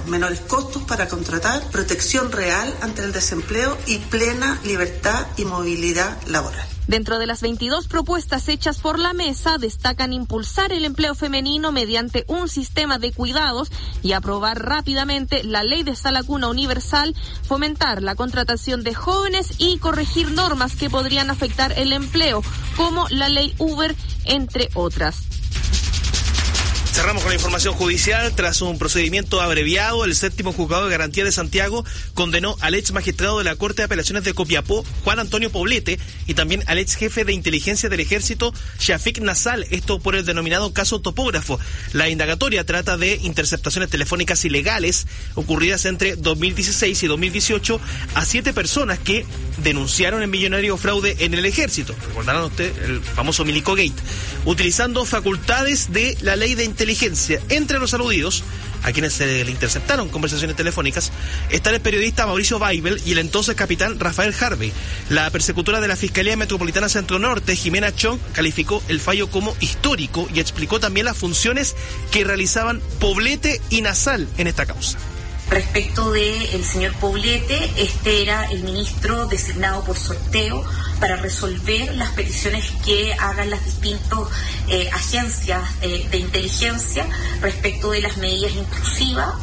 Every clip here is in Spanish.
menores costos para contratar, protección real ante el desempleo y plena libertad y movilidad laboral. Dentro de las 22 propuestas hechas por la mesa, destacan impulsar el empleo femenino mediante un sistema de cuidados y aprobar rápidamente la ley de sala cuna universal, fomentar la contratación de jóvenes y corregir normas que podrían afectar el empleo, como la ley Uber, entre otras. Cerramos con la información judicial. Tras un procedimiento abreviado, el séptimo juzgado de garantía de Santiago condenó al ex magistrado de la Corte de Apelaciones de Copiapó, Juan Antonio Poblete, y también al ex jefe de inteligencia del ejército, Shafik Nassal, esto por el denominado caso Topógrafo. La indagatoria trata de interceptaciones telefónicas ilegales ocurridas entre 2016 y 2018 a 7 personas que denunciaron el millonario fraude en el ejército. Recordarán ustedes el famoso Milico Gate, utilizando facultades de la ley de inteligencia. Entre los aludidos, a quienes se le interceptaron conversaciones telefónicas, está el periodista Mauricio Weibel y el entonces capitán Rafael Harvey. La persecutora de la Fiscalía Metropolitana Centro Norte, Jimena Chong, calificó el fallo como histórico y explicó también las funciones que realizaban Poblete y Nassal en esta causa. Respecto del señor Poblete, este era el ministro designado por sorteo para resolver las peticiones que hagan las distintas agencias de inteligencia respecto de las medidas intrusivas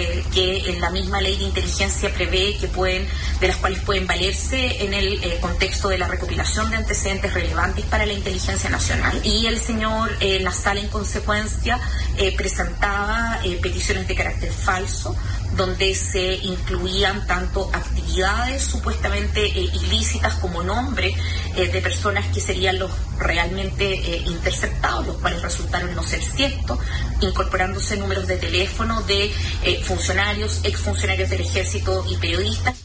que en la misma ley de inteligencia prevé que de las cuales pueden valerse en el contexto de la recopilación de antecedentes relevantes para la inteligencia nacional. Y el señor Nassal, en consecuencia, presentaba peticiones de carácter falso, donde se incluían tanto actividades supuestamente ilícitas como nombres de personas que serían los realmente interceptados, los cuales resultaron no ser ciertos, incorporándose números de teléfono de funcionarios, exfuncionarios del ejército y periodistas.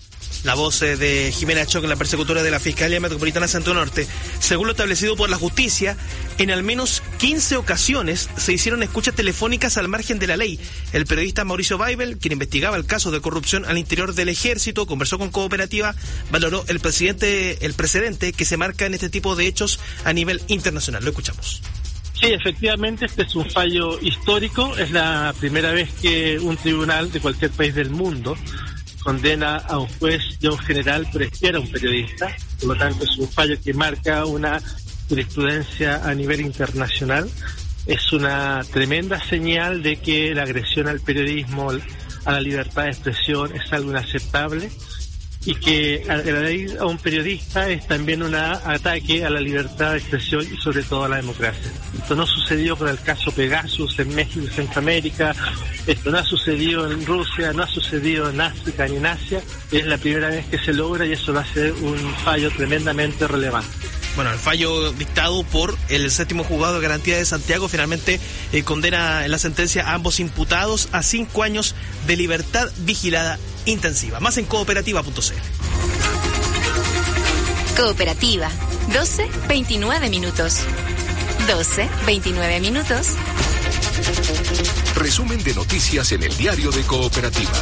La voz de Jimena Choc, la persecutora de la Fiscalía Metropolitana Centro Norte. Según lo establecido por la justicia, en al menos 15 ocasiones se hicieron escuchas telefónicas al margen de la ley. El periodista Mauricio Weibel, quien investigaba el caso de corrupción al interior del ejército, conversó con Cooperativa, valoró el precedente que se marca en este tipo de hechos a nivel internacional. Lo escuchamos. Sí, efectivamente, este es un fallo histórico. Es la primera vez que un tribunal de cualquier país del mundo condena a un juez y a un general por espiar a un periodista. Por lo tanto, es un fallo que marca una jurisprudencia a nivel internacional. Es una tremenda señal de que la agresión al periodismo, a la libertad de expresión, es algo inaceptable, y que agredir a un periodista es también un ataque a la libertad de expresión y sobre todo a la democracia. Esto no sucedió con el caso Pegasus en México y Centroamérica, esto no ha sucedido en Rusia, no ha sucedido en África ni en Asia, es la primera vez que se logra y eso va a ser un fallo tremendamente relevante. Bueno, el fallo dictado por el séptimo juzgado de garantía de Santiago finalmente condena en la sentencia a ambos imputados a 5 años de libertad vigilada intensiva. Más en cooperativa.cl. Cooperativa, 12:29 minutos. 12:29 minutos. Resumen de noticias en el diario de Cooperativa.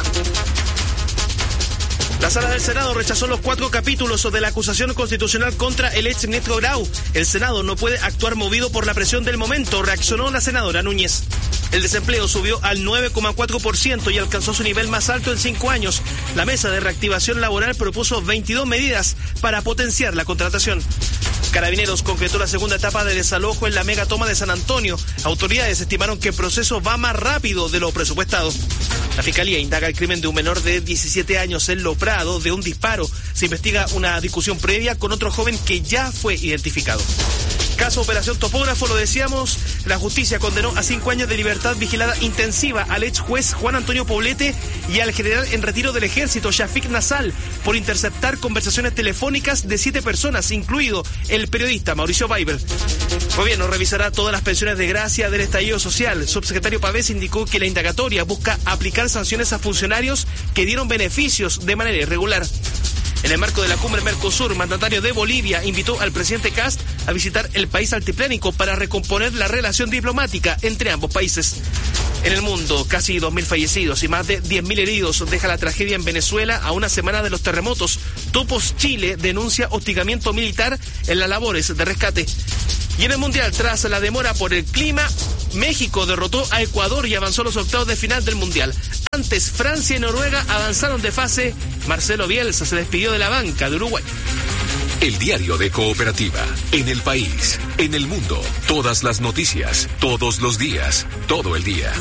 La Sala del Senado rechazó los 4 capítulos de la acusación constitucional contra el ex ministro Grau. El Senado no puede actuar movido por la presión del momento, reaccionó la senadora Núñez. El desempleo subió al 9,4% y alcanzó su nivel más alto en 5 años. La Mesa de Reactivación Laboral propuso 22 medidas para potenciar la contratación. Carabineros concretó la segunda etapa de desalojo en la megatoma de San Antonio. Autoridades estimaron que el proceso va más rápido de lo presupuestado. La Fiscalía indaga el crimen de un menor de 17 años en Lo Prado de un disparo. Se investiga una discusión previa con otro joven que ya fue identificado. Caso Operación Topógrafo, lo decíamos, la justicia condenó a 5 años de libertad vigilada intensiva al ex juez Juan Antonio Poblete y al general en retiro del ejército Shafik Nassal por interceptar conversaciones telefónicas de 7 personas, incluido el periodista Mauricio Weibel. Gobierno revisará todas las pensiones de gracia del estallido social. El subsecretario Pavés indicó que la indagatoria busca aplicar sanciones a funcionarios que dieron beneficios de manera irregular. En el marco de la cumbre Mercosur, mandatario de Bolivia invitó al presidente Kast a visitar el país altiplánico para recomponer la relación diplomática entre ambos países. En el mundo, casi 2.000 fallecidos y más de 10.000 heridos deja la tragedia en Venezuela a una semana de los terremotos. Topos Chile denuncia hostigamiento militar en las labores de rescate. Y en el Mundial, tras la demora por el clima, México derrotó a Ecuador y avanzó a los octavos de final del Mundial. Antes, Francia y Noruega avanzaron de fase. Marcelo Bielsa se despidió de la banca de Uruguay. El diario de Cooperativa. En el país, en el mundo. Todas las noticias, todos los días, todo el día.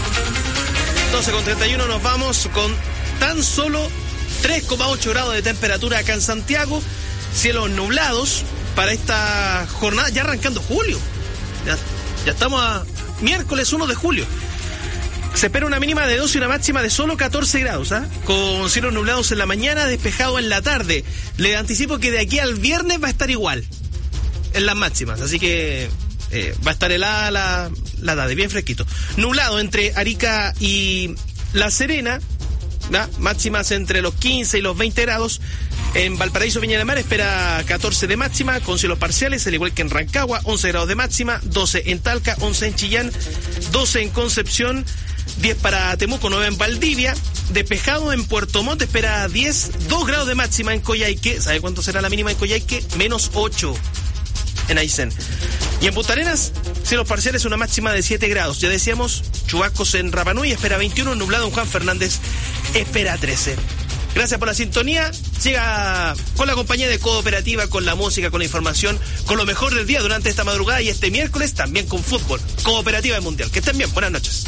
12:31 nos vamos con tan solo 3,8 grados de temperatura acá en Santiago. Cielos nublados para esta jornada, ya arrancando julio. Ya estamos a miércoles 1 de julio. Se espera una mínima de 2 y una máxima de solo 14 grados, con cielos nublados en la mañana, despejado en la tarde. Le anticipo que de aquí al viernes va a estar igual en las máximas, así que va a estar helada la tarde, bien fresquito. Nublado entre Arica y La Serena, máximas entre los 15 y los 20 grados. En Valparaíso, Viña del Mar espera 14 de máxima, con cielos parciales, al igual que en Rancagua, 11 grados de máxima, 12 en Talca, 11 en Chillán, 12 en Concepción, 10 para Temuco, 9 en Valdivia, despejado en Puerto Montt, espera 10, 2 grados de máxima en Coyhaique. ¿Sabe cuánto será la mínima en Coyhaique? Menos 8 en Aysén. Y en Punta Arenas, cielos parciales, una máxima de 7 grados. Ya decíamos, chubascos en Rapa Nui, espera 21, nublado en Juan Fernández, espera 13. Gracias por la sintonía. Siga con la compañía de Cooperativa, con la música, con la información, con lo mejor del día durante esta madrugada y este miércoles también con fútbol. Cooperativa del Mundial. Que estén bien. Buenas noches.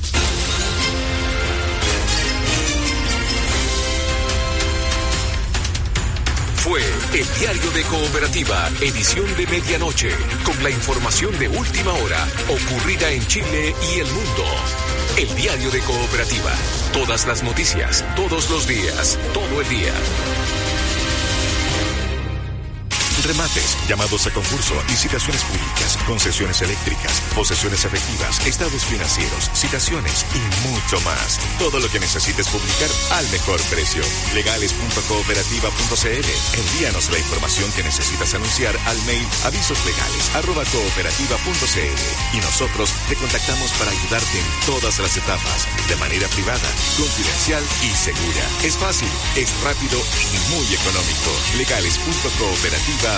Fue el diario de Cooperativa, edición de medianoche, con la información de última hora ocurrida en Chile y el mundo. El diario de Cooperativa. Todas las noticias, todos los días, todo el día. Remates, llamados a concurso, licitaciones públicas, concesiones eléctricas, posesiones efectivas, estados financieros, citaciones y mucho más. Todo lo que necesites publicar al mejor precio. Legales.cooperativa.cl. Envíanos la información que necesitas anunciar al mail avisoslegales@cooperativa.cl y nosotros te contactamos para ayudarte en todas las etapas, de manera privada, confidencial y segura. Es fácil, es rápido y muy económico. Legales.cooperativa.cl.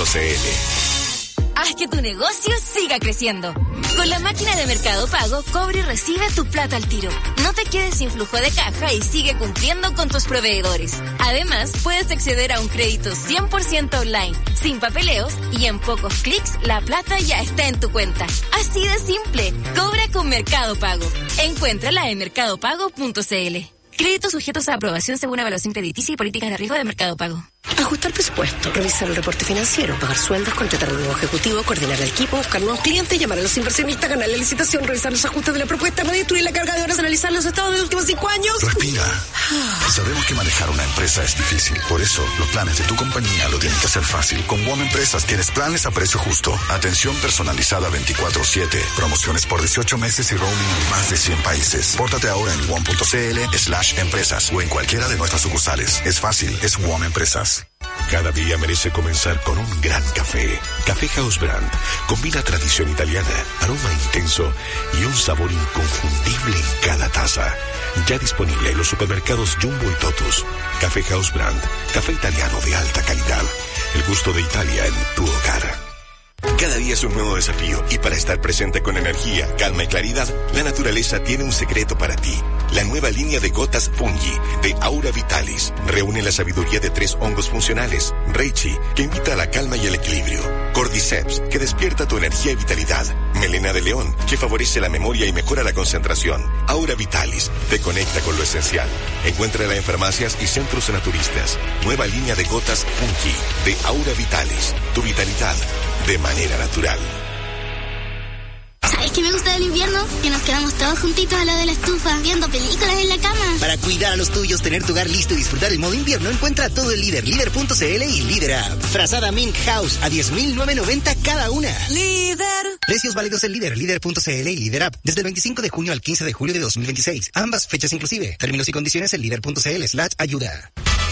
Haz que tu negocio siga creciendo. Con la máquina de Mercado Pago, cobra y recibe tu plata al tiro. No te quedes sin flujo de caja y sigue cumpliendo con tus proveedores. Además, puedes acceder a un crédito 100% online, sin papeleos y en pocos clics la plata ya está en tu cuenta. Así de simple. Cobra con Mercado Pago. Encuéntrala en mercadopago.cl. Créditos sujetos a aprobación según evaluación crediticia y políticas de riesgo de Mercado Pago. Ajustar presupuesto, revisar el reporte financiero, pagar sueldos, contratar un nuevo ejecutivo, coordinar el equipo, buscar nuevos clientes, llamar a los inversionistas, ganar la licitación, revisar los ajustes de la propuesta, redistribuir la carga de horas, analizar los estados de los últimos 5 años. Respira. Sabemos que manejar una empresa es difícil. Por eso, los planes de tu compañía lo tienen que hacer fácil. Con WOM Empresas tienes planes a precio justo, atención personalizada 24/7, promociones por 18 meses y roaming en más de 100 países. Pórtate ahora en WOM.cl/empresas o en cualquiera de nuestras sucursales. Es fácil, es WOM Empresas. Cada día merece comenzar con un gran café. Café House Brand combina tradición italiana, aroma intenso y un sabor inconfundible en cada taza. Ya disponible en los supermercados Jumbo y Totus. Café House Brand, café italiano de alta calidad. El gusto de Italia en tu hogar. Cada día es un nuevo desafío y para estar presente con energía, calma y claridad, la naturaleza tiene un secreto para ti. La nueva línea de gotas Fungi de Aura Vitalis reúne la sabiduría de 3 hongos funcionales. Reishi, que invita a la calma y el equilibrio. Cordyceps, que despierta tu energía y vitalidad. Melena de león, que favorece la memoria y mejora la concentración. Aura Vitalis, te conecta con lo esencial. Encuéntrala en farmacias y centros naturistas. Nueva línea de gotas Fungi de Aura Vitalis. Tu vitalidad de manera natural. ¿Sabes qué me gusta del invierno? Que nos quedamos todos juntitos al lado de la estufa, viendo películas en la cama. Para cuidar a los tuyos, tener tu hogar listo y disfrutar el modo invierno, encuentra todo el Líder, Líder.cl y Líder App. Frazada Mink House a 10.990 cada una. ¡Líder! Precios válidos en Líder, Líder.cl y Líder App. Desde el 25 de junio al 15 de julio de 2026. Ambas fechas inclusive. Términos y condiciones en Líder.cl/ayuda.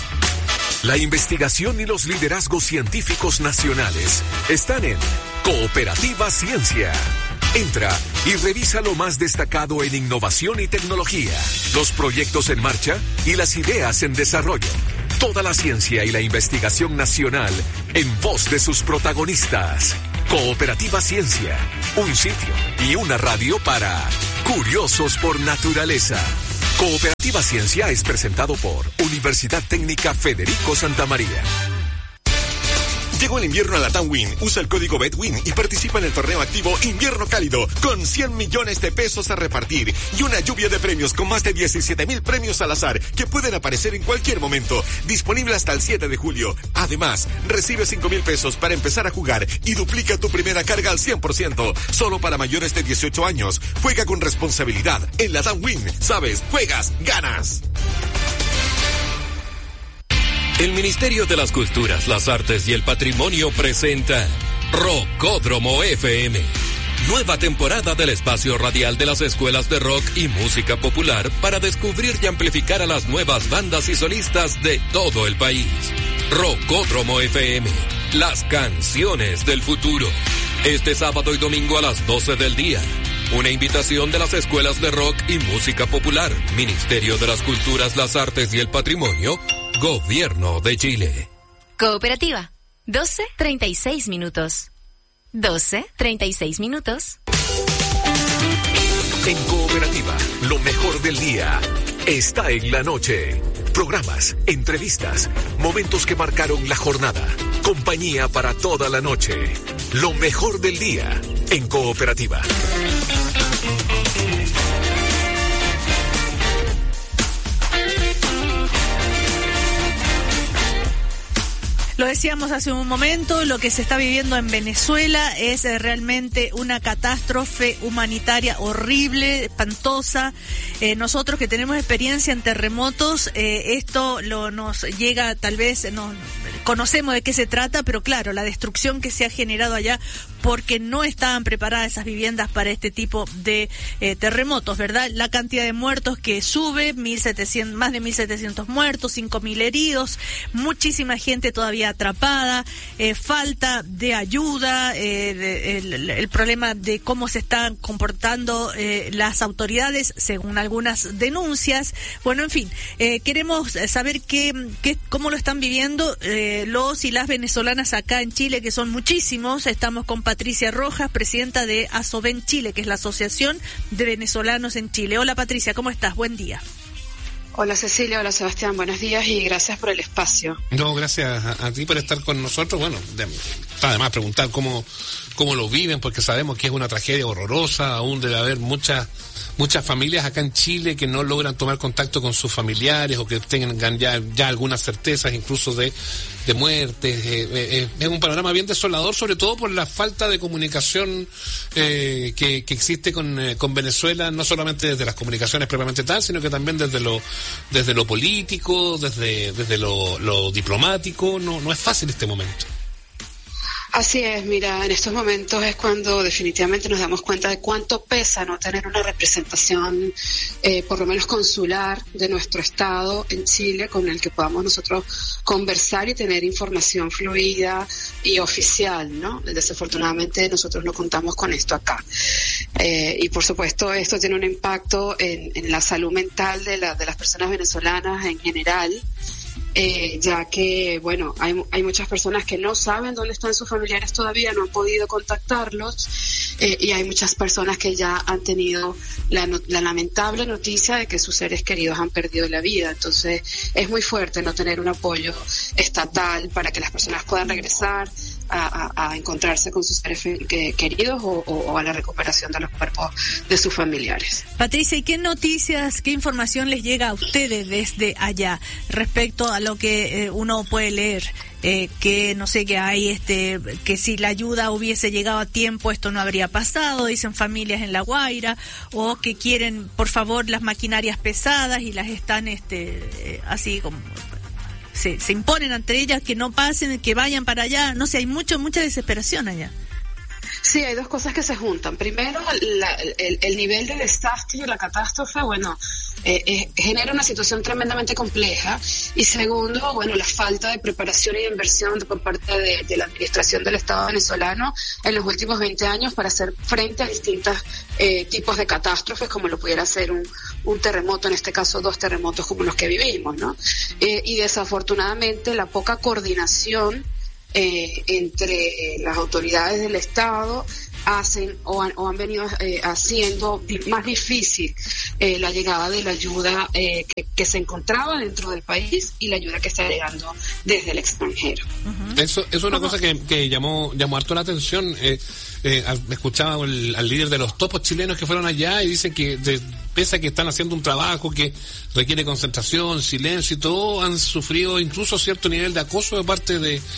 La investigación y los liderazgos científicos nacionales están en Cooperativa Ciencia. Entra y revisa lo más destacado en innovación y tecnología, los proyectos en marcha y las ideas en desarrollo. Toda la ciencia y la investigación nacional en voz de sus protagonistas. Cooperativa Ciencia, un sitio y una radio para curiosos por naturaleza. Cooperativa Ciencia es presentado por Universidad Técnica Federico Santa María. Llegó el invierno a la TAMWIN. Usa el código BETWIN y participa en el torneo activo Invierno Cálido con 100 millones de pesos a repartir y una lluvia de premios con más de 17,000 premios al azar que pueden aparecer en cualquier momento. Disponible hasta el 7 de julio. Además, recibe 5,000 pesos para empezar a jugar y duplica tu primera carga al 100%. Solo para mayores de 18 años. Juega con responsabilidad. En la TAMWIN, sabes, juegas, ganas. El Ministerio de las Culturas, las Artes y el Patrimonio presenta Rockódromo FM. Nueva temporada del espacio radial de las escuelas de rock y música popular para descubrir y amplificar a las nuevas bandas y solistas de todo el país. Rockódromo FM, las canciones del futuro. Este sábado y domingo a las 12 del día. Una invitación de las escuelas de rock y música popular, Ministerio de las Culturas, las Artes y el Patrimonio, Gobierno de Chile. Cooperativa, 12:36 minutos. 12:36 minutos. En Cooperativa, lo mejor del día está en la noche. Programas, entrevistas, momentos que marcaron la jornada. Compañía para toda la noche. Lo mejor del día en Cooperativa. Lo decíamos hace un momento, lo que se está viviendo en Venezuela es realmente una catástrofe humanitaria horrible, espantosa. Nosotros que tenemos experiencia en terremotos, esto nos llega, tal vez, conocemos de qué se trata, pero claro, la destrucción que se ha generado allá porque no estaban preparadas esas viviendas para este tipo de terremotos, ¿verdad? La cantidad de muertos que sube, más de 1.700 muertos, 5.000 heridos, muchísima gente todavía atrapada, falta de ayuda, el problema de cómo se están comportando las autoridades según algunas denuncias. Bueno, en fin, queremos saber cómo lo están viviendo los y las venezolanas acá en Chile, que son muchísimos. Estamos con Patricia Rojas, presidenta de ASOVEN Chile, que es la Asociación de Venezolanos en Chile. Hola Patricia, ¿cómo estás? Buen día. Hola Cecilia, hola Sebastián, buenos días y gracias por el espacio. No, gracias a ti por estar con nosotros. Bueno, además preguntar cómo lo viven, porque sabemos que es una tragedia horrorosa. Aún debe haber muchas familias acá en Chile que no logran tomar contacto con sus familiares o que tengan ya algunas certezas incluso de muertes. Es un panorama bien desolador, sobre todo por la falta de comunicación que existe con Venezuela, no solamente desde las comunicaciones propiamente tal, sino que también desde lo político, desde lo diplomático. No es fácil este momento. Así es, mira, en estos momentos es cuando definitivamente nos damos cuenta de cuánto pesa no tener una representación, por lo menos consular, de nuestro Estado en Chile, con el que podamos nosotros conversar y tener información fluida y oficial, ¿no? Desafortunadamente nosotros no contamos con esto acá. Y por supuesto esto tiene un impacto en la salud mental de las personas venezolanas en general. Ya que, bueno, hay muchas personas que no saben dónde están sus familiares todavía, no han podido contactarlos, y hay muchas personas que ya han tenido la lamentable noticia de que sus seres queridos han perdido la vida. Entonces, es muy fuerte no tener un apoyo estatal para que las personas puedan regresar a encontrarse con sus seres queridos o a la recuperación de los cuerpos de sus familiares. Patricia, ¿y qué noticias, qué información les llega a ustedes desde allá respecto a lo que uno puede leer? Que no sé, que hay que si la ayuda hubiese llegado a tiempo esto no habría pasado, dicen familias en La Guaira, o que quieren por favor las maquinarias pesadas y las están así como se imponen ante ellas, que no pasen, que vayan para allá. No sé, hay mucha desesperación allá. Sí, hay dos cosas que se juntan. Primero, el nivel de desastre y la catástrofe, bueno, genera una situación tremendamente compleja. Y segundo, bueno, la falta de preparación y de inversión por parte de la administración del Estado venezolano en los últimos 20 años para hacer frente a distintos tipos de catástrofes, como lo pudiera ser un terremoto, en este caso 2 terremotos como los que vivimos, ¿no? Y desafortunadamente la poca coordinación entre las autoridades del Estado hacen o han venido haciendo más difícil la llegada de la ayuda que se encontraba dentro del país y la ayuda que está llegando desde el extranjero. Eso es una cosa que llamó harto la atención. Escuchaba al líder de los topos chilenos que fueron allá y dicen que pese a que están haciendo un trabajo que requiere concentración, silencio y todo, han sufrido incluso cierto nivel de acoso de parte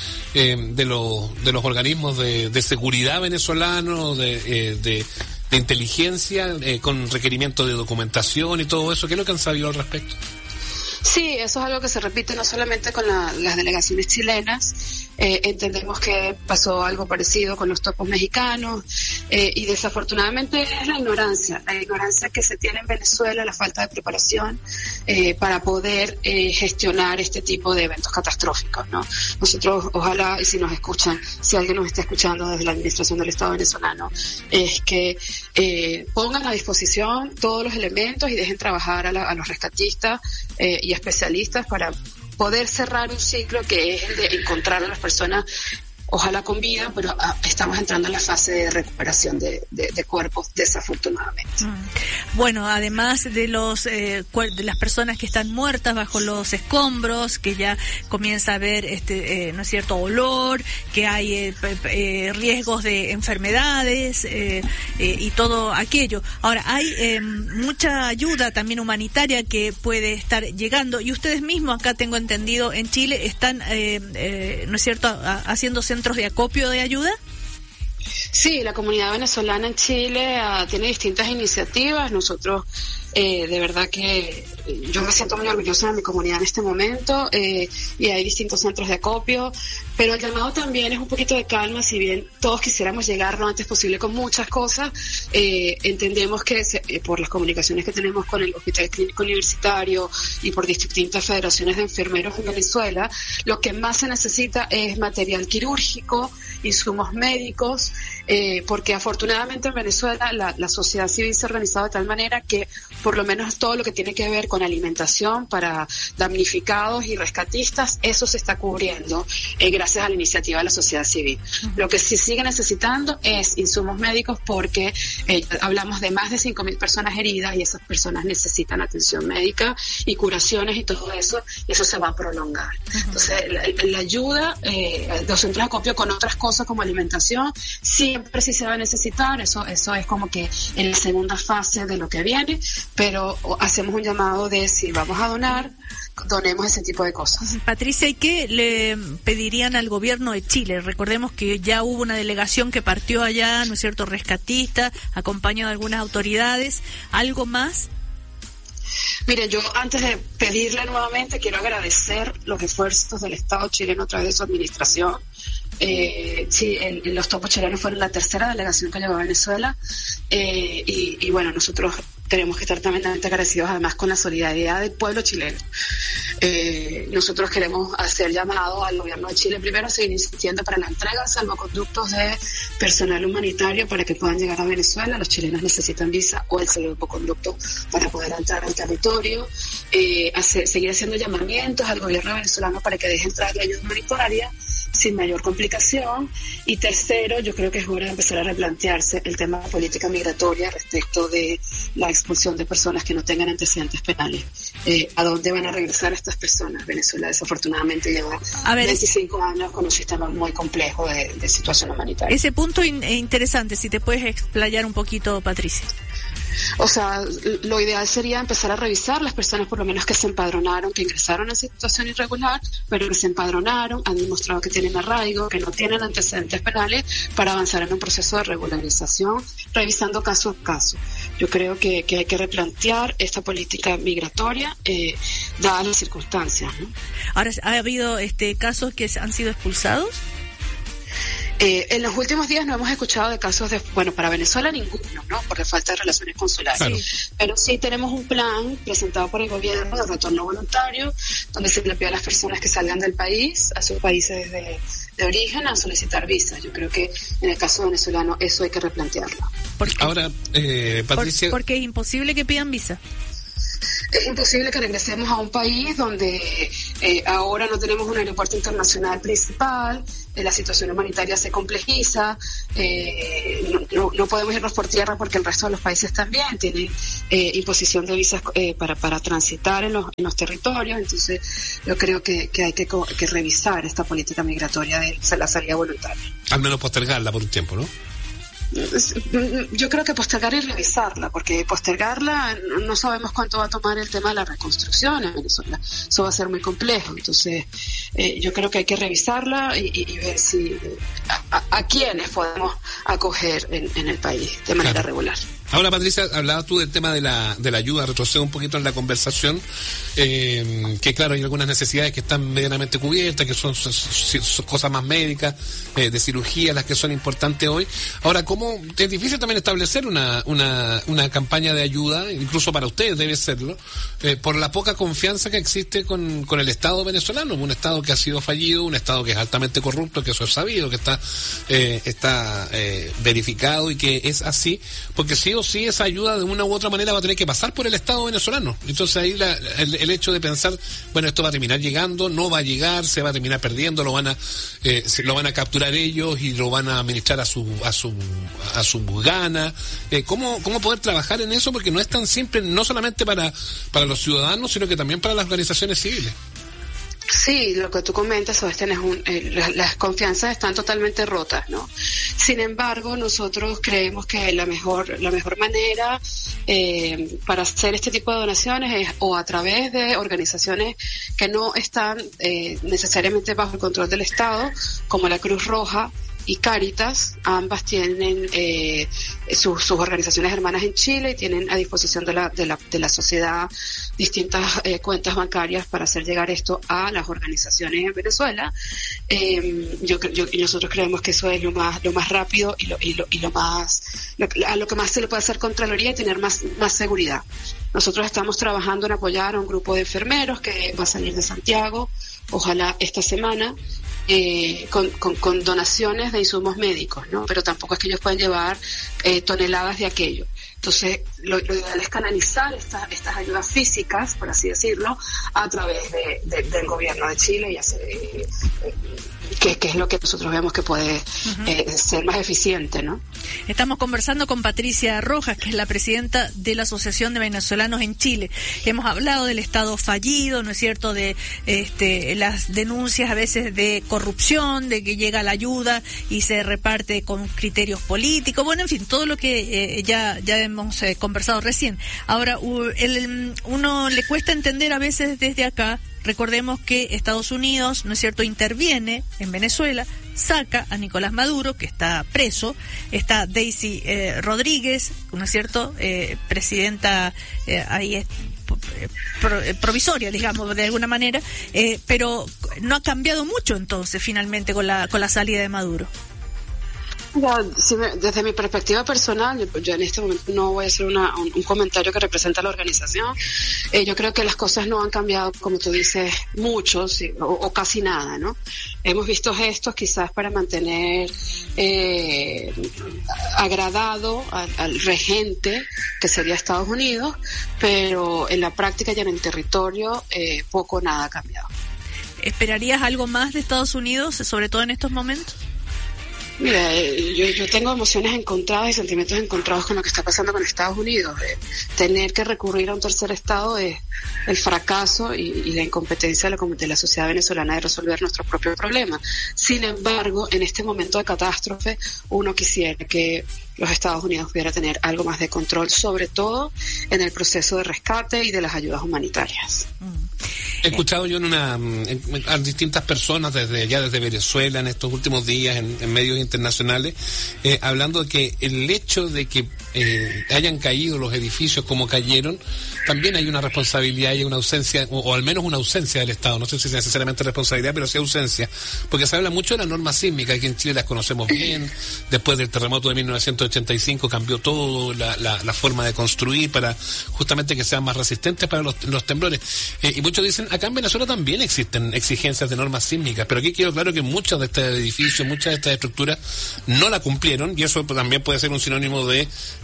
de los organismos de seguridad venezolanos, de inteligencia, con requerimiento de documentación y todo eso. ¿Qué es lo que han sabido al respecto? Sí, eso es algo que se repite no solamente con las delegaciones chilenas. Entendemos que pasó algo parecido con los topos mexicanos y desafortunadamente es la ignorancia que se tiene en Venezuela, la falta de preparación para poder gestionar este tipo de eventos catastróficos, ¿no? Nosotros, ojalá, y si nos escuchan, si alguien nos está escuchando desde la administración del Estado venezolano, es que pongan a disposición todos los elementos y dejen trabajar a los rescatistas y especialistas para poder cerrar un ciclo que es el de encontrar a las personas, ojalá con vida, pero estamos entrando en la fase de recuperación de cuerpos, desafortunadamente. Bueno, además de de las personas que están muertas bajo los escombros, que ya comienza a haber no es cierto, olor, que hay riesgos de enfermedades y todo aquello. Ahora, hay mucha ayuda también humanitaria que puede estar llegando, y ustedes mismos, acá tengo entendido, en Chile están, no es cierto, haciendo centros de acopio de ayuda. Sí, la comunidad venezolana en Chile tiene distintas iniciativas. Nosotros, de verdad que yo me siento muy orgullosa de mi comunidad en este momento, y hay distintos centros de acopio, pero el llamado también es un poquito de calma. Si bien todos quisiéramos llegar lo antes posible con muchas cosas, entendemos que por las comunicaciones que tenemos con el Hospital Clínico Universitario y por distintas federaciones de enfermeros en Venezuela, lo que más se necesita es material quirúrgico, insumos médicos, porque afortunadamente en Venezuela la sociedad civil se ha organizado de tal manera que por lo menos todo lo que tiene que ver con alimentación para damnificados y rescatistas, eso se está cubriendo gracias a la iniciativa de la sociedad civil. Lo que se sigue necesitando es insumos médicos, porque hablamos de más de 5.000 personas heridas y esas personas necesitan atención médica y curaciones y todo eso, y eso se va a prolongar. Entonces la ayuda, los centros de acopio con otras cosas como alimentación, siempre sí se va a necesitar. Eso es como que en la segunda fase de lo que viene, pero hacemos un llamado de si vamos a donar, donemos ese tipo de cosas. Patricia, ¿y qué le pedirían al gobierno de Chile? Recordemos que ya hubo una delegación que partió allá, ¿no es cierto?, rescatista, acompañado de algunas autoridades. ¿Algo más? Miren, yo antes de pedirle nuevamente quiero agradecer los esfuerzos del Estado chileno a través de su administración. Sí, los topos chilenos fueron la tercera delegación que llegó a Venezuela, y bueno, nosotros tenemos que estar tremendamente agradecidos además con la solidaridad del pueblo chileno. Nosotros queremos hacer llamado al gobierno de Chile primero a seguir insistiendo para la entrega de salvoconductos de personal humanitario para que puedan llegar a Venezuela. Los chilenos necesitan visa o el salvoconducto para poder entrar al territorio. Seguir haciendo llamamientos al gobierno venezolano para que deje entrar la ayuda humanitaria sin mayor complicación. Y tercero, yo creo que es hora de empezar a replantearse el tema de política migratoria respecto de la expulsión de personas que no tengan antecedentes penales. ¿A dónde van a regresar estas personas? Venezuela desafortunadamente lleva 25 años con un sistema muy complejo de situación humanitaria. Ese punto interesante, si te puedes explayar un poquito, Patricia. O sea, lo ideal sería empezar a revisar las personas por lo menos que se empadronaron, que ingresaron en situación irregular, pero que se empadronaron, han demostrado que tienen arraigo, que no tienen antecedentes penales, para avanzar en un proceso de regularización, revisando caso a caso. Yo creo que hay que replantear esta política migratoria, dadas las circunstancias, ¿no? Ahora, ¿ha habido casos que han sido expulsados? En los últimos días no hemos escuchado de casos para Venezuela ninguno, ¿no? Por la falta de relaciones consulares. Claro. Pero sí tenemos un plan presentado por el gobierno de retorno voluntario, donde se le pide a las personas que salgan del país, a sus países de origen, a solicitar visas. Yo creo que en el caso venezolano eso hay que replantearlo. Ahora, Patricia... Porque es imposible que pidan visa. Es imposible que regresemos a un país donde ahora no tenemos un aeropuerto internacional principal, la situación humanitaria se complejiza, no podemos irnos por tierra porque el resto de los países también tienen imposición de visas para transitar en los territorios. Entonces yo creo que hay que revisar esta política migratoria de la salida voluntaria. Al menos postergarla por un tiempo, ¿no? Yo creo que postergar y revisarla, porque postergarla no sabemos cuánto va a tomar el tema de la reconstrucción en Venezuela. Eso va a ser muy complejo. Entonces yo creo que hay que revisarla y ver si a quiénes podemos acoger en el país de manera regular. Ahora, Patricia, hablabas tú del tema de la ayuda, retrocedo un poquito en la conversación, que claro, hay algunas necesidades que están medianamente cubiertas, que son cosas más médicas, de cirugía, las que son importantes hoy. Ahora, ¿cómo es difícil también establecer una campaña de ayuda, incluso para ustedes debe serlo, por la poca confianza que existe con el Estado venezolano, un Estado que ha sido fallido, un Estado que es altamente corrupto, que eso es sabido, que está verificado y que es así, porque sí o sí esa ayuda de una u otra manera va a tener que pasar por el Estado venezolano. Entonces ahí el hecho de pensar, bueno, esto va a terminar llegando, no va a llegar, se va a terminar perdiendo, lo van a capturar ellos y lo van a administrar a su gana. ¿Cómo poder trabajar en eso? Porque no es tan simple, no solamente para los ciudadanos, sino que también para las organizaciones civiles. Sí, lo que tú comentas, Sebastián, las confianzas están totalmente rotas, ¿no? Sin embargo, nosotros creemos que la mejor manera para hacer este tipo de donaciones es o a través de organizaciones que no están necesariamente bajo el control del Estado, como la Cruz Roja y Cáritas. Ambas tienen sus organizaciones hermanas en Chile y tienen a disposición de la sociedad distintas cuentas bancarias para hacer llegar esto a las organizaciones en Venezuela. Nosotros creemos que eso es lo más rápido y a lo que más se le puede hacer Contraloría y tener más seguridad. Nosotros estamos trabajando en apoyar a un grupo de enfermeros que va a salir de Santiago, ojalá esta semana, con donaciones de insumos médicos, ¿no? Pero tampoco es que ellos puedan llevar toneladas de aquello. Entonces, lo ideal es canalizar estas ayudas físicas, por así decirlo, a través del gobierno de Chile y hacer que es lo que nosotros vemos que puede ser más eficiente, ¿no? Estamos conversando con Patricia Rojas, que es la presidenta de la Asociación de Venezolanos en Chile. Hemos hablado del Estado fallido, ¿no es cierto?, de las denuncias a veces de corrupción, de que llega la ayuda y se reparte con criterios políticos, bueno, en fin, todo lo que ya hemos conversado recién. Ahora, uno le cuesta entender a veces desde acá. Recordemos que Estados Unidos, ¿no es cierto?, interviene en Venezuela, saca a Nicolás Maduro, que está preso, está Daisy Rodríguez, ¿no es cierto?, presidenta ahí provisoria, digamos, de alguna manera, pero no ha cambiado mucho entonces finalmente con la salida de Maduro. Desde mi perspectiva personal, yo en este momento no voy a hacer un comentario que representa a la organización. Yo creo que las cosas no han cambiado, como tú dices, mucho o casi nada, ¿no? Hemos visto gestos quizás para mantener agradado al regente, que sería Estados Unidos, pero en la práctica y en el territorio poco o nada ha cambiado. ¿Esperarías algo más de Estados Unidos, sobre todo en estos momentos? Mira, yo tengo emociones encontradas y sentimientos encontrados con lo que está pasando con Estados Unidos. Tener que recurrir a un tercer estado es el fracaso y la incompetencia de la sociedad venezolana de resolver nuestros propios problemas. Sin embargo, en este momento de catástrofe, uno quisiera que los Estados Unidos pudiera tener algo más de control, sobre todo en el proceso de rescate y de las ayudas humanitarias. He escuchado yo a distintas personas desde Venezuela en estos últimos días en medios internacionales hablando de que el hecho de que hayan caído los edificios como cayeron, también hay una responsabilidad y una ausencia, o al menos una ausencia del Estado. No sé si es necesariamente responsabilidad, pero sí ausencia, porque se habla mucho de las normas sísmicas, que en Chile las conocemos bien. Después del terremoto de 1985 cambió todo la forma de construir para justamente que sean más resistentes para los temblores. Y muchos dicen, acá en Venezuela también existen exigencias de normas sísmicas, pero aquí quedó claro que muchos de estos edificios, muchas de estas estructuras no la cumplieron, y eso también puede ser un sinónimo de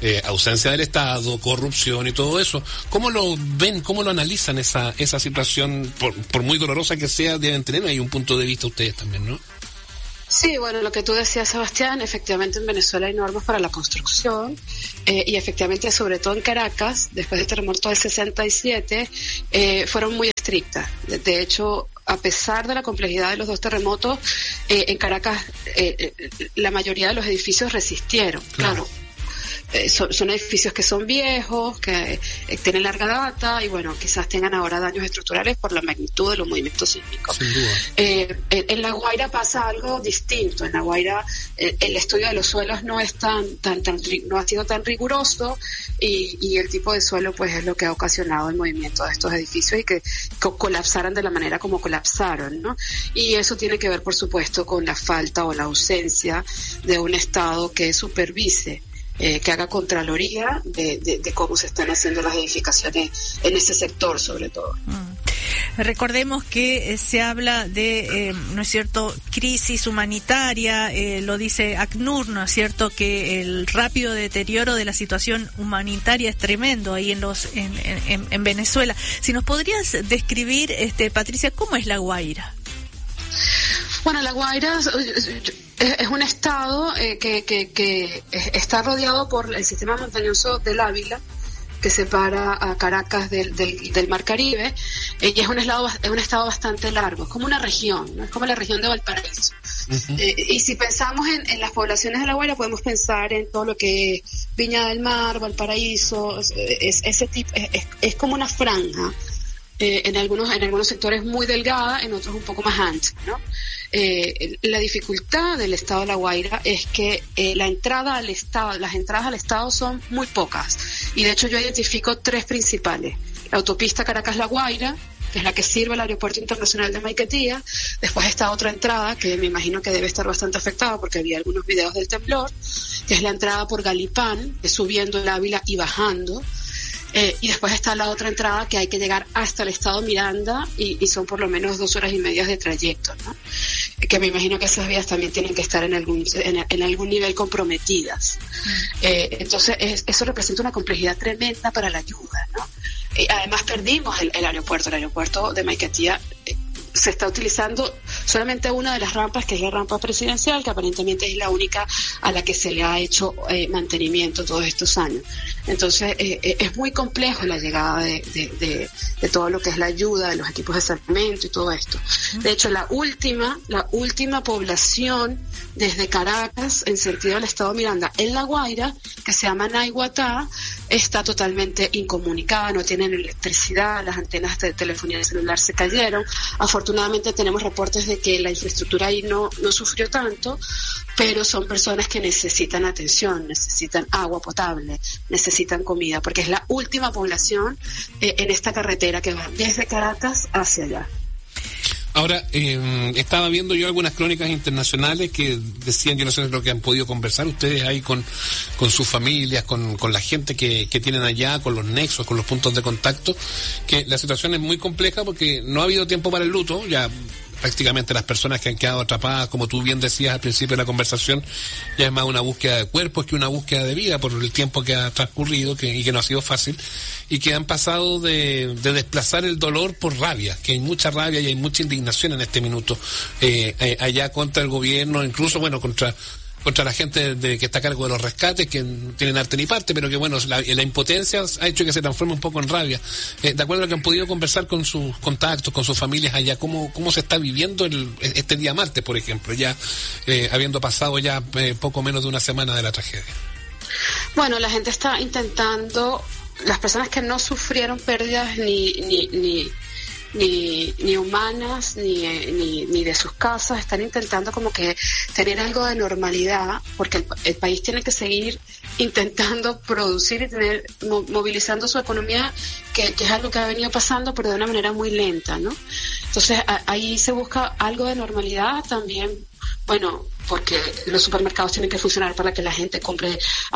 ausencia del Estado, corrupción y todo eso. ¿Cómo lo ven, cómo lo analizan esa situación, por muy dolorosa que sea? Deben tener ahí un punto de vista ustedes también, ¿no? Sí, bueno, lo que tú decías, Sebastián, efectivamente en Venezuela hay normas para la construcción y efectivamente, sobre todo en Caracas, después del terremoto del 67, fueron muy estrictas. De hecho, a pesar de la complejidad de los dos terremotos, en Caracas la mayoría de los edificios resistieron, claro. Son edificios que son viejos, que tienen larga data y bueno, quizás tengan ahora daños estructurales por la magnitud de los movimientos sísmicos. Sin duda. En La Guaira pasa algo distinto. En La Guaira el estudio de los suelos no es no ha sido tan riguroso y el tipo de suelo pues es lo que ha ocasionado el movimiento de estos edificios y que colapsaran de la manera como colapsaron, ¿no? Y eso tiene que ver, por supuesto, con la falta o la ausencia de un Estado que supervise, que haga contraloría de cómo se están haciendo las edificaciones en ese sector, sobre todo. Recordemos que se habla de, ¿no es cierto?, crisis humanitaria, lo dice ACNUR, ¿no es cierto?, que el rápido deterioro de la situación humanitaria es tremendo ahí en Venezuela. Si nos podrías describir, Patricia, ¿cómo es La Guaira? Bueno, La Guaira es un estado que está rodeado por el sistema montañoso del Ávila, que separa a Caracas del Mar Caribe, y es un estado bastante largo, es como una región, ¿no? Es como la región de Valparaíso. Uh-huh. Y si pensamos en las poblaciones de La Guaira, podemos pensar en todo lo que es Viña del Mar, Valparaíso, es como una franja. En algunos sectores muy delgada, en otros un poco más ancha, ¿no? La dificultad del estado de La Guaira es que las entradas al estado son muy pocas, y de hecho yo identifico tres principales: la autopista Caracas-La Guaira, que es la que sirve al aeropuerto internacional de Maiquetía. Después está otra entrada que me imagino que debe estar bastante afectada porque había algunos videos del temblor, que es la entrada por Galipán, que es subiendo el Ávila y bajando. Y después está la otra entrada que hay que llegar hasta el estado Miranda y son por lo menos 2 horas y media de trayecto, ¿no? Que me imagino que esas vías también tienen que estar en algún nivel comprometidas. Entonces eso representa una complejidad tremenda para la ayuda, ¿no? Además perdimos el aeropuerto de Maiquetía. Se está utilizando solamente una de las rampas, que es la rampa presidencial, que aparentemente es la única a la que se le ha hecho mantenimiento todos estos años. Entonces es muy complejo la llegada de todo lo que es la ayuda, de los equipos de salvamento y todo esto. De hecho, la última población desde Caracas en sentido del estado Miranda en La Guaira, que se llama Naiguatá, está totalmente incomunicada, no tienen electricidad, las antenas de telefonía de celular se cayeron. Afortunadamente tenemos reportes de que la infraestructura ahí no sufrió tanto, pero son personas que necesitan atención, necesitan agua potable, necesitan comida, porque es la última población en esta carretera que va desde Caracas hacia allá. Ahora, estaba viendo yo algunas crónicas internacionales que decían, yo no sé lo que han podido conversar ustedes ahí con sus familias, con la gente que tienen allá, con los nexos, con los puntos de contacto, que la situación es muy compleja porque no ha habido tiempo para el luto. Ya prácticamente las personas que han quedado atrapadas, como tú bien decías al principio de la conversación, ya es más una búsqueda de cuerpos que una búsqueda de vida por el tiempo que ha transcurrido y que no ha sido fácil, y que han pasado de desplazar el dolor por rabia, que hay mucha rabia y hay mucha indignación en este minuto allá contra el gobierno, incluso contra la gente que está a cargo de los rescates, que no tienen arte ni parte, pero que la impotencia ha hecho que se transforme un poco en rabia. De acuerdo a lo que han podido conversar con sus contactos, con sus familias allá, ¿cómo se está viviendo este día martes, por ejemplo, ya habiendo pasado ya poco menos de una semana de la tragedia? Bueno, la gente está intentando, las personas que no sufrieron pérdidas ni humanas ni de sus casas, están intentando como que tener algo de normalidad, porque el país tiene que seguir intentando producir y movilizando su economía, que es algo que ha venido pasando, pero de una manera muy lenta, ¿no? Entonces ahí se busca algo de normalidad también. Bueno, porque los supermercados tienen que funcionar para que la gente compre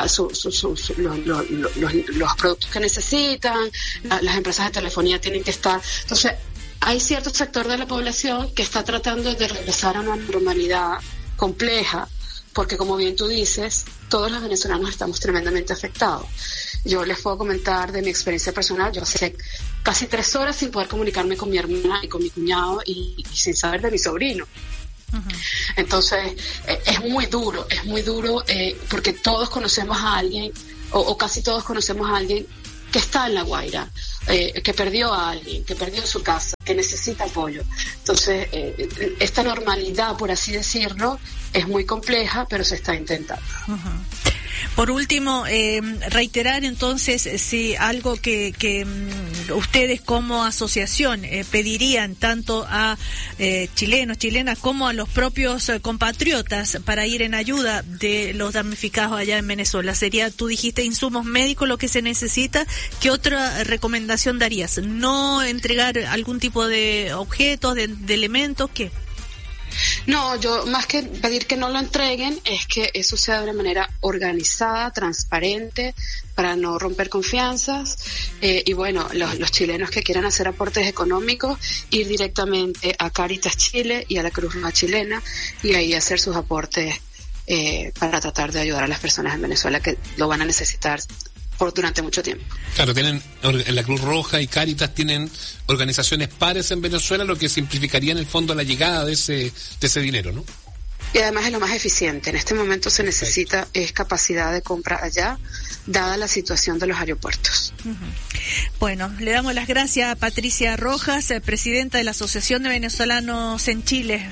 los productos que necesitan, las empresas de telefonía tienen que estar. Entonces, hay cierto sector de la población que está tratando de regresar a una normalidad compleja, porque como bien tú dices, todos los venezolanos estamos tremendamente afectados. Yo les puedo comentar de mi experiencia personal. Yo pasé casi 3 horas sin poder comunicarme con mi hermana y con mi cuñado y sin saber de mi sobrino. Entonces es muy duro porque todos conocemos a alguien o casi todos conocemos a alguien que está en La Guaira, que perdió a alguien, que perdió su casa, que necesita apoyo. Entonces esta normalidad, por así decirlo, es muy compleja, pero se está intentando. Por último, reiterar entonces si algo que ustedes como asociación pedirían tanto a chilenos, chilenas como a los propios compatriotas para ir en ayuda de los damnificados allá en Venezuela. Sería, tú dijiste, insumos médicos lo que se necesita. ¿Qué otra recomendación darías? ¿No entregar algún tipo de objetos, de elementos? ¿Qué? No, yo más que pedir que no lo entreguen, es que eso sea de una manera organizada, transparente, para no romper confianzas. Y bueno, los chilenos que quieran hacer aportes económicos, ir directamente a Cáritas Chile y a la Cruz Roja Chilena y ahí hacer sus aportes para tratar de ayudar a las personas en Venezuela que lo van a necesitar durante mucho tiempo. Claro, tienen la Cruz Roja y Cáritas tienen organizaciones pares en Venezuela, lo que simplificaría en el fondo la llegada de ese dinero, ¿no? Y además es lo más eficiente. En este momento se necesita capacidad de compra allá, dada la situación de los aeropuertos. Bueno, le damos las gracias a Patricia Rojas, presidenta de la Asociación de Venezolanos en Chile.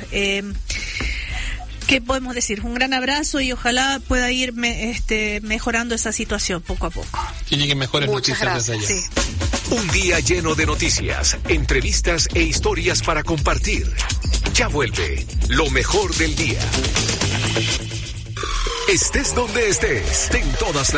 ¿Qué podemos decir? Un gran abrazo y ojalá pueda ir mejorando esa situación poco a poco. Que lleguen mejores noticias desde allá. Sí. Un día lleno de noticias, entrevistas e historias para compartir. Ya vuelve lo mejor del día. Estés donde estés, ten todas las